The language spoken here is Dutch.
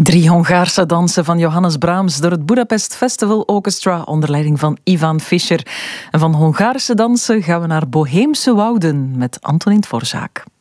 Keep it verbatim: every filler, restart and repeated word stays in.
Drie Hongaarse dansen van Johannes Brahms door het Budapest Festival Orchestra onder leiding van Ivan Fischer. En van Hongaarse dansen gaan we naar Boheemse wouden met Antonin Dvořák.